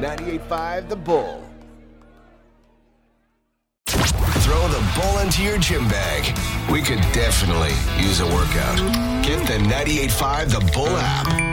98.5 The Bull. Throw the Bull into your gym bag. We could definitely use a workout. Get the 98.5 The Bull app.